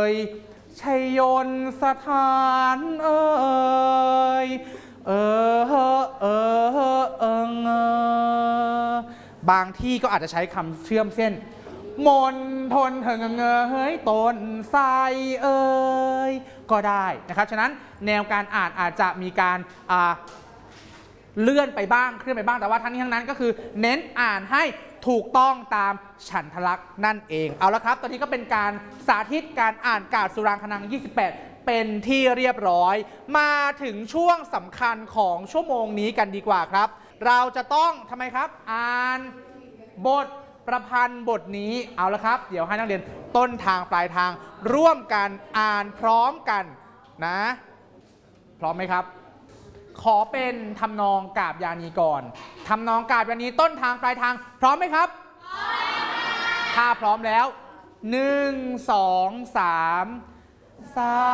ยชัยยนสถานเอ่ยบางที่ก็อาจจะใช้คำเชื่อมเส้นมนทนเถิงเงยต้นไทรเอ่ยก็ได้นะครับฉะนั้นแนวการอ่านอาจจะมีการเลื่อนไปบ้างเคลื่อนไปบ้างแต่ว่าทั้งนี้ทั้งนั้นก็คือเน้นอ่านให้ถูกต้องตามฉันทลักษณ์นั่นเองเอาละครับตอนนี้ก็เป็นการสาธิตการอ่านกาฬสุรางคนัง28เป็นที่เรียบร้อยมาถึงช่วงสำคัญของชั่วโมงนี้กันดีกว่าครับเราจะต้องทำไมครับอ่านบทประพันธ์บทนี้เอาละครับเดี๋ยวให้นักเรียนต้นทางปลายทางร่วมกันอ่านพร้อมกันนะพร้อมไหมครับขอเป็นทำนองกาบยานีก่อนทำนองกาบยานีต้นทางปลายทางพร้อมไหมครับถ้าพร้อมแล้ว1 2 3